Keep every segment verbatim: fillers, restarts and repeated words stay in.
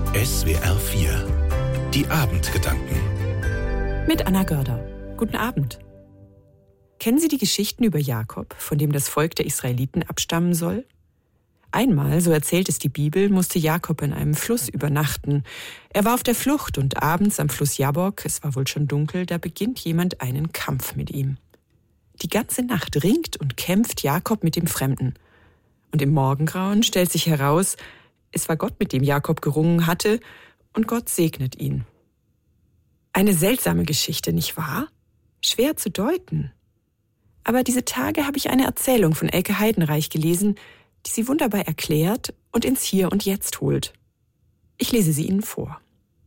S W R vier. Die Abendgedanken. Mit Anna Görder. Guten Abend. Kennen Sie die Geschichten über Jakob, von dem das Volk der Israeliten abstammen soll? Einmal, so erzählt es die Bibel, musste Jakob in einem Fluss übernachten. Er war auf der Flucht und abends am Fluss Jabbok, es war wohl schon dunkel, da beginnt jemand einen Kampf mit ihm. Die ganze Nacht ringt und kämpft Jakob mit dem Fremden. Und im Morgengrauen stellt sich heraus, es war Gott, mit dem Jakob gerungen hatte, und Gott segnet ihn. Eine seltsame Geschichte, nicht wahr? Schwer zu deuten. Aber diese Tage habe ich eine Erzählung von Elke Heidenreich gelesen, die sie wunderbar erklärt und ins Hier und Jetzt holt. Ich lese sie Ihnen vor.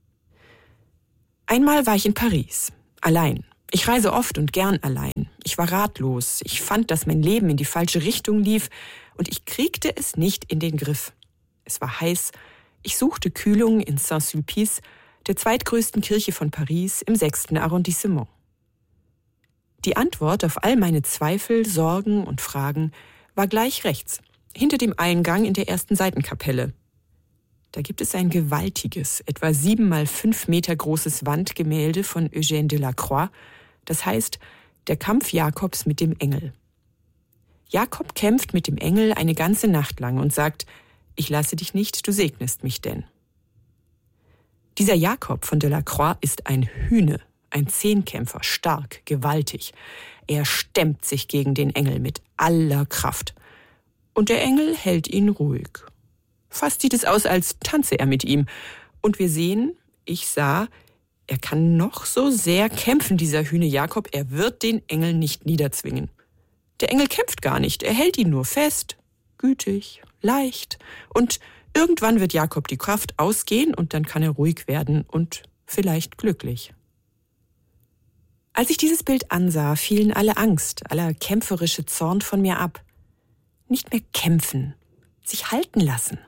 Einmal war ich in Paris, allein. Ich reise oft und gern allein. Ich war ratlos. Ich fand, dass mein Leben in die falsche Richtung lief und ich kriegte es nicht in den Griff. Es war heiß. Ich suchte Kühlung in Saint-Sulpice, der zweitgrößten Kirche von Paris im sechsten Arrondissement. Die Antwort auf all meine Zweifel, Sorgen und Fragen war gleich rechts, hinter dem Eingang in der ersten Seitenkapelle. Da gibt es ein gewaltiges, etwa sieben mal fünf Meter großes Wandgemälde von Eugène Delacroix, das heißt Der Kampf Jakobs mit dem Engel. Jakob kämpft mit dem Engel eine ganze Nacht lang und sagt: Ich lasse dich nicht, du segnest mich denn. Dieser Jakob von Delacroix ist ein Hüne, ein Zehnkämpfer, stark, gewaltig. Er stemmt sich gegen den Engel mit aller Kraft. Und der Engel hält ihn ruhig. Fast sieht es aus, als tanze er mit ihm. Und wir sehen, ich sah, er kann noch so sehr kämpfen, dieser Hüne Jakob, er wird den Engel nicht niederzwingen. Der Engel kämpft gar nicht, er hält ihn nur fest, gütig, leicht. Und irgendwann wird Jakob die Kraft ausgehen und dann kann er ruhig werden und vielleicht glücklich. Als ich dieses Bild ansah, fielen alle Angst, aller kämpferische Zorn von mir ab. Nicht mehr kämpfen, sich halten lassen.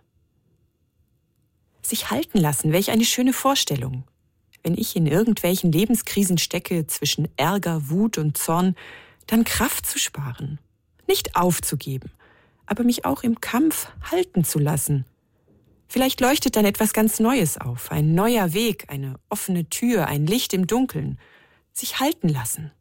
Sich halten lassen, welch eine schöne Vorstellung. Wenn ich in irgendwelchen Lebenskrisen stecke, zwischen Ärger, Wut und Zorn, dann Kraft zu sparen, nicht aufzugeben, aber mich auch im Kampf halten zu lassen. Vielleicht leuchtet dann etwas ganz Neues auf, ein neuer Weg, eine offene Tür, ein Licht im Dunkeln. Sich halten lassen.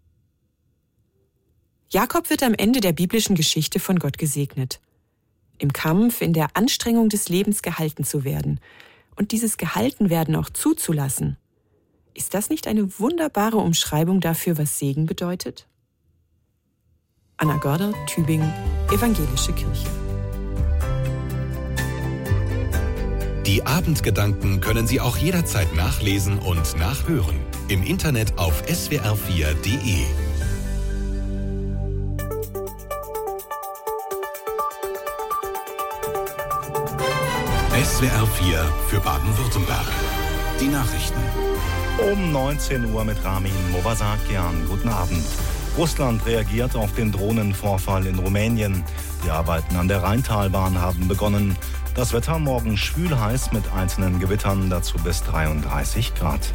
Jakob wird am Ende der biblischen Geschichte von Gott gesegnet. Im Kampf, in der Anstrengung des Lebens gehalten zu werden und dieses Gehaltenwerden auch zuzulassen. Ist das nicht eine wunderbare Umschreibung dafür, was Segen bedeutet? Anna Görder, Tübingen, Evangelische Kirche. Die Abendgedanken können Sie auch jederzeit nachlesen und nachhören. Im Internet auf S W R vier Punkt de. S W R vier für Baden-Württemberg. Die Nachrichten. Um neunzehn Uhr mit Ramin Movasakian. Guten Abend. Russland reagiert auf den Drohnenvorfall in Rumänien. Die Arbeiten an der Rheintalbahn haben begonnen. Das Wetter morgen schwül heiß mit einzelnen Gewittern, dazu bis dreiunddreißig Grad.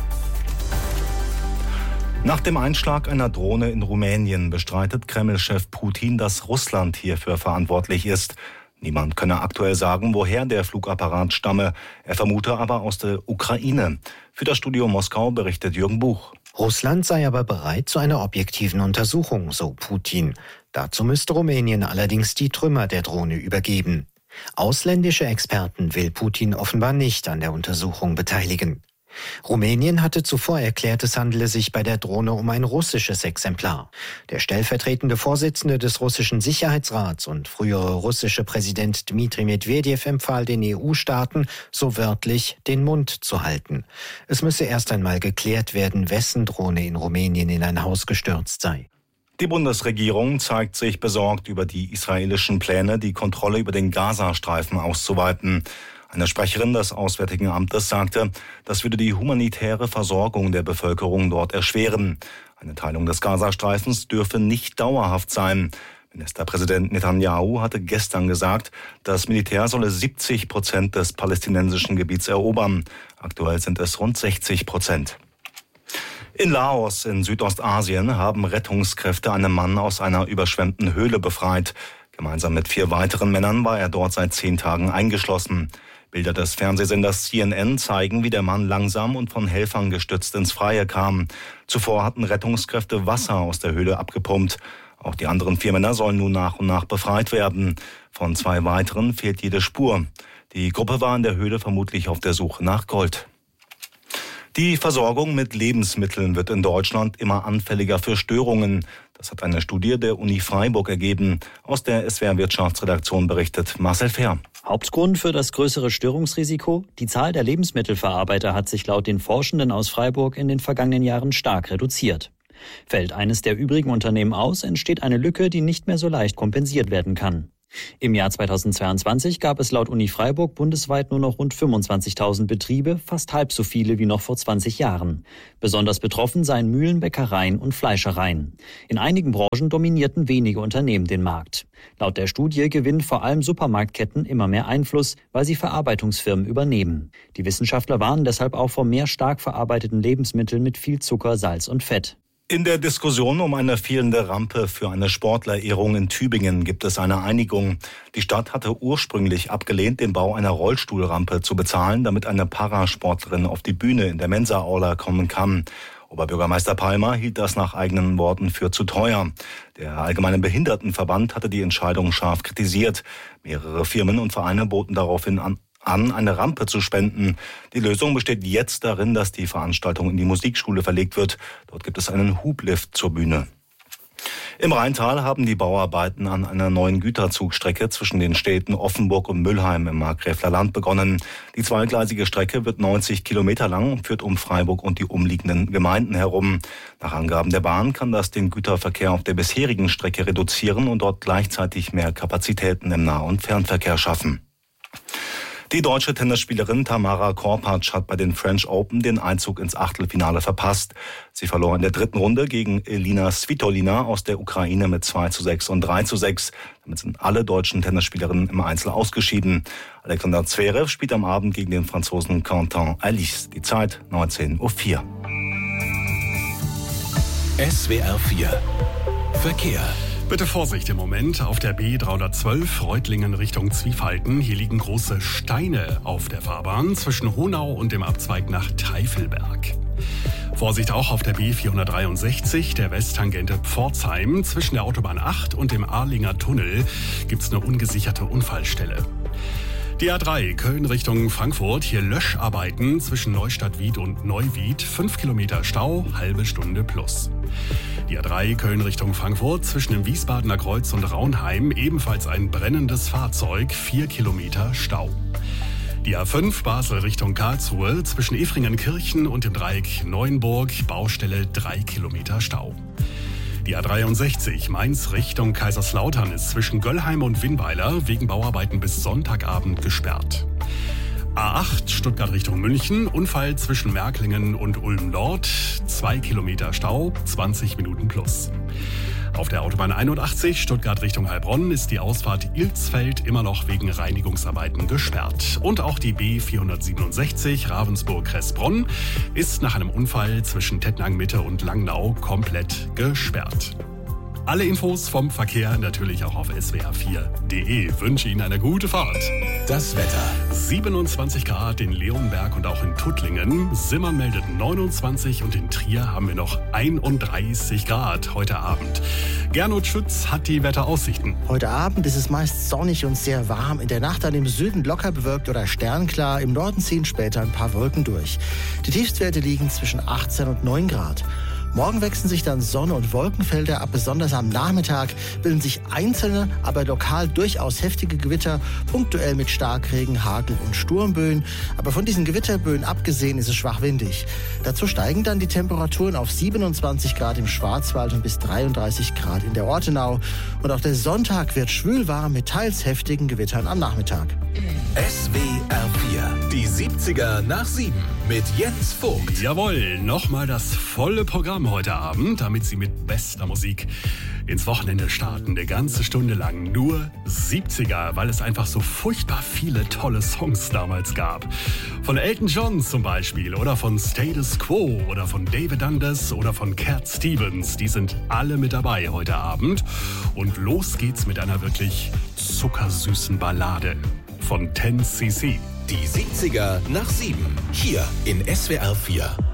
Nach dem Einschlag einer Drohne in Rumänien bestreitet Kreml-Chef Putin, dass Russland hierfür verantwortlich ist. Niemand könne aktuell sagen, woher der Flugapparat stamme. Er vermute aber aus der Ukraine. Für das Studio Moskau berichtet Jürgen Buch. Russland sei aber bereit zu einer objektiven Untersuchung, so Putin. Dazu müsste Rumänien allerdings die Trümmer der Drohne übergeben. Ausländische Experten will Putin offenbar nicht an der Untersuchung beteiligen. Rumänien hatte zuvor erklärt, es handele sich bei der Drohne um ein russisches Exemplar. Der stellvertretende Vorsitzende des russischen Sicherheitsrats und frühere russische Präsident Dmitri Medvedev empfahl den E U-Staaten, so wörtlich den Mund zu halten. Es müsse erst einmal geklärt werden, wessen Drohne in Rumänien in ein Haus gestürzt sei. Die Bundesregierung zeigt sich besorgt über die israelischen Pläne, die Kontrolle über den Gazastreifen auszuweiten. Eine Sprecherin des Auswärtigen Amtes sagte, das würde die humanitäre Versorgung der Bevölkerung dort erschweren. Eine Teilung des Gazastreifens dürfe nicht dauerhaft sein. Ministerpräsident Netanyahu hatte gestern gesagt, das Militär solle siebzig Prozent des palästinensischen Gebiets erobern. Aktuell sind es rund sechzig Prozent. In Laos in Südostasien haben Rettungskräfte einen Mann aus einer überschwemmten Höhle befreit. Gemeinsam mit vier weiteren Männern war er dort seit zehn Tagen eingeschlossen. Bilder des Fernsehsenders C N N zeigen, wie der Mann langsam und von Helfern gestützt ins Freie kam. Zuvor hatten Rettungskräfte Wasser aus der Höhle abgepumpt. Auch die anderen vier Männer sollen nun nach und nach befreit werden. Von zwei weiteren fehlt jede Spur. Die Gruppe war in der Höhle vermutlich auf der Suche nach Gold. Die Versorgung mit Lebensmitteln wird in Deutschland immer anfälliger für Störungen. Das hat eine Studie der Uni Freiburg ergeben. Aus der S W R Wirtschaftsredaktion berichtet Marcel Fehr. Hauptgrund für das größere Störungsrisiko? Die Zahl der Lebensmittelverarbeiter hat sich laut den Forschenden aus Freiburg in den vergangenen Jahren stark reduziert. Fällt eines der übrigen Unternehmen aus, entsteht eine Lücke, die nicht mehr so leicht kompensiert werden kann. Im Jahr zweitausendzweiundzwanzig gab es laut Uni Freiburg bundesweit nur noch rund fünfundzwanzigtausend Betriebe, fast halb so viele wie noch vor zwanzig Jahren. Besonders betroffen seien Mühlen, Bäckereien und Fleischereien. In einigen Branchen dominierten wenige Unternehmen den Markt. Laut der Studie gewinnen vor allem Supermarktketten immer mehr Einfluss, weil sie Verarbeitungsfirmen übernehmen. Die Wissenschaftler warnen deshalb auch vor mehr stark verarbeiteten Lebensmitteln mit viel Zucker, Salz und Fett. In der Diskussion um eine fehlende Rampe für eine Sportlerehrung in Tübingen gibt es eine Einigung. Die Stadt hatte ursprünglich abgelehnt, den Bau einer Rollstuhlrampe zu bezahlen, damit eine Parasportlerin auf die Bühne in der Mensa-Aula kommen kann. Oberbürgermeister Palmer hielt das nach eigenen Worten für zu teuer. Der Allgemeine Behindertenverband hatte die Entscheidung scharf kritisiert. Mehrere Firmen und Vereine boten daraufhin an, an, eine Rampe zu spenden. Die Lösung besteht jetzt darin, dass die Veranstaltung in die Musikschule verlegt wird. Dort gibt es einen Hublift zur Bühne. Im Rheintal haben die Bauarbeiten an einer neuen Güterzugstrecke zwischen den Städten Offenburg und Mülheim im Markgräfler Land begonnen. Die zweigleisige Strecke wird neunzig Kilometer lang und führt um Freiburg und die umliegenden Gemeinden herum. Nach Angaben der Bahn kann das den Güterverkehr auf der bisherigen Strecke reduzieren und dort gleichzeitig mehr Kapazitäten im Nah- und Fernverkehr schaffen. Die deutsche Tennisspielerin Tamara Korpatsch hat bei den French Open den Einzug ins Achtelfinale verpasst. Sie verlor in der dritten Runde gegen Elina Svitolina aus der Ukraine mit zwei zu sechs und drei zu sechs. Damit sind alle deutschen Tennisspielerinnen im Einzel ausgeschieden. Alexander Zverev spielt am Abend gegen den Franzosen Quentin Alice. Die Zeit neunzehn Uhr vier. S W R vier Verkehr. Bitte Vorsicht im Moment auf der B dreihundertzwölf Reutlingen Richtung Zwiefalten. Hier liegen große Steine auf der Fahrbahn zwischen Honau und dem Abzweig nach Teifelberg. Vorsicht auch auf der B vierhundertdreiundsechzig, der Westtangente Pforzheim. Zwischen der Autobahn acht und dem Arlinger Tunnel gibt's eine ungesicherte Unfallstelle. Die A drei Köln Richtung Frankfurt, hier Löscharbeiten zwischen Neustadt-Wied und Neuwied. Fünf Kilometer Stau, halbe Stunde plus. Die A drei Köln Richtung Frankfurt zwischen dem Wiesbadener Kreuz und Raunheim. Ebenfalls ein brennendes Fahrzeug, vier Kilometer Stau. Die A fünf Basel Richtung Karlsruhe zwischen Efringenkirchen und dem Dreieck Neuenburg. Baustelle, drei Kilometer Stau. Die A dreiundsechzig Mainz Richtung Kaiserslautern ist zwischen Göllheim und Winnweiler wegen Bauarbeiten bis Sonntagabend gesperrt. A acht Stuttgart Richtung München, Unfall zwischen Märklingen und Ulm Nord, zwei Kilometer Stau, zwanzig Minuten plus. Auf der Autobahn einundachtzig Stuttgart Richtung Heilbronn ist die Ausfahrt Ilsfeld immer noch wegen Reinigungsarbeiten gesperrt. Und auch die B vierhundertsiebenundsechzig Ravensburg-Kressbronn ist nach einem Unfall zwischen Tettnang-Mitte und Langnau komplett gesperrt. Alle Infos vom Verkehr natürlich auch auf S W R vier punkt de. Wünsche Ihnen eine gute Fahrt. Das Wetter. siebenundzwanzig Grad in Leonberg und auch in Tuttlingen. Simmern meldet neunundzwanzig und in Trier haben wir noch einunddreißig Grad heute Abend. Gernot Schütz hat die Wetteraussichten. Heute Abend ist es meist sonnig und sehr warm. In der Nacht dann im Süden locker bewölkt oder sternklar. Im Norden ziehen später ein paar Wolken durch. Die Tiefstwerte liegen zwischen achtzehn und neun Grad. Morgen wechseln sich dann Sonne- und Wolkenfelder ab. Besonders am Nachmittag bilden sich einzelne, aber lokal durchaus heftige Gewitter, punktuell mit Starkregen, Hagel und Sturmböen. Aber von diesen Gewitterböen abgesehen ist es schwach windig. Dazu steigen dann die Temperaturen auf siebenundzwanzig Grad im Schwarzwald und bis dreiunddreißig Grad in der Ortenau. Und auch der Sonntag wird schwül warm mit teils heftigen Gewittern am Nachmittag. S W R vier, die siebziger nach sieben mit Jens Vogt. Jawohl, nochmal das volle Programm heute Abend, damit Sie mit bester Musik ins Wochenende starten. Eine ganze Stunde lang nur siebziger, weil es einfach so furchtbar viele tolle Songs damals gab. Von Elton John zum Beispiel oder von Status Quo oder von David Dundas oder von Cat Stevens. Die sind alle mit dabei heute Abend. Und los geht's mit einer wirklich zuckersüßen Ballade von ten C C. Die siebziger nach sieben. Hier in S W R vier.